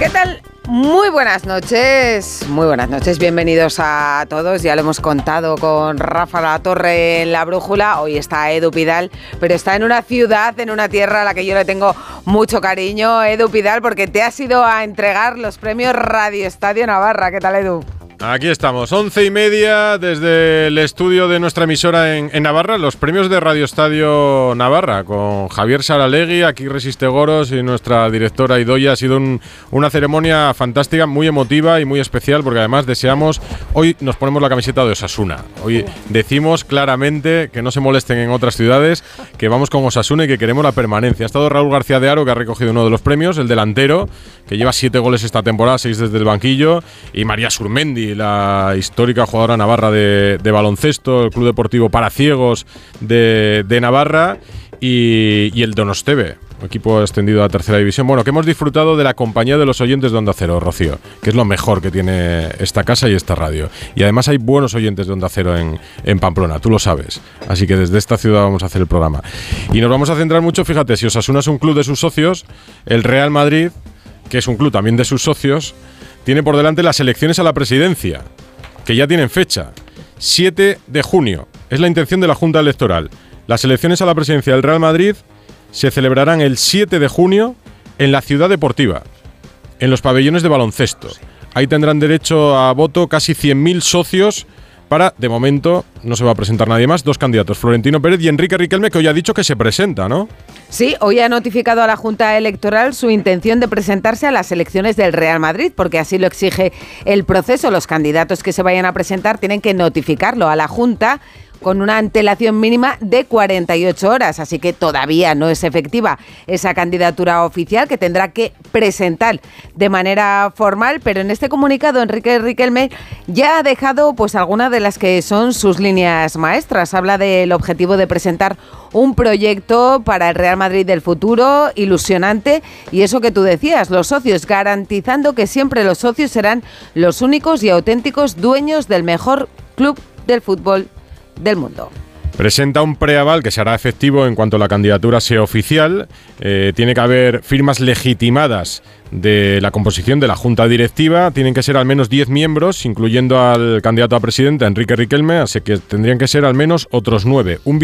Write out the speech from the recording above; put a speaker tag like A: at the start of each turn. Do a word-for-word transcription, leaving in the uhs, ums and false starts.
A: ¿Qué tal? Muy buenas noches, muy buenas noches, bienvenidos a todos. Ya lo hemos contado con Rafa Latorre en La Brújula. Hoy está Edu Pidal, pero está en una ciudad, en una tierra a la que yo le tengo mucho cariño. Edu Pidal, porque te has ido a entregar los premios Radio Estadio Navarra. ¿Qué tal, Edu?
B: Aquí estamos, once y media desde el estudio de nuestra emisora en, en Navarra, los premios de Radio Estadio Navarra, con Javier Saralegui, aquí Resiste Goros y nuestra directora Idoia. Ha sido un, una ceremonia fantástica, muy emotiva y muy especial, porque además deseamos, hoy nos ponemos la camiseta de Osasuna. Hoy decimos claramente que no se molesten en otras ciudades, que vamos con Osasuna y que queremos la permanencia. Ha estado Raúl García de Haro, que ha recogido uno de los premios, el delantero, que lleva siete goles esta temporada, seis desde el banquillo, y María Surmendi, la histórica jugadora navarra de, de baloncesto, el Club Deportivo para Ciegos de, de Navarra, y, y el Donosteve, equipo extendido a tercera división. Bueno, que hemos disfrutado de la compañía de los oyentes de Onda Cero, Rocío, que es lo mejor que tiene esta casa y esta radio. Y además hay buenos oyentes de Onda Cero en, en Pamplona, tú lo sabes. Así que desde esta ciudad vamos a hacer el programa. Y nos vamos a centrar mucho, fíjate, si Osasuna es un club de sus socios, el Real Madrid, que es un club también de sus socios, tiene por delante las elecciones a la presidencia, que ya tienen fecha, siete de junio. Es la intención de la Junta Electoral. Las elecciones a la presidencia del Real Madrid se celebrarán el siete de junio en la Ciudad Deportiva, en los pabellones de baloncesto. Ahí tendrán derecho a voto casi cien mil socios para, de momento, no se va a presentar nadie más, dos candidatos, Florentino Pérez y Enrique Riquelme, que hoy ha dicho que se presenta, ¿no?
A: Sí, hoy ha notificado a la Junta Electoral su intención de presentarse a las elecciones del Real Madrid, porque así lo exige el proceso. Los candidatos que se vayan a presentar tienen que notificarlo a la Junta con una antelación mínima de cuarenta y ocho horas, así que todavía no es efectiva esa candidatura oficial que tendrá que presentar de manera formal, pero en este comunicado Enrique Riquelme ya ha dejado pues algunas de las que son sus líneas maestras. Habla del objetivo de presentar un proyecto para el Real Madrid del futuro, ilusionante, y eso que tú decías, los socios, garantizando que siempre los socios serán los únicos y auténticos dueños del mejor club del fútbol del mundo.
B: Presenta un preaval que se hará efectivo en cuanto la candidatura sea oficial. Eh, tiene que haber firmas legitimadas de la composición de la Junta Directiva. Tienen que ser al menos diez miembros, incluyendo al candidato a presidente, Enrique Riquelme, así que tendrían que ser al menos otros nueve. Un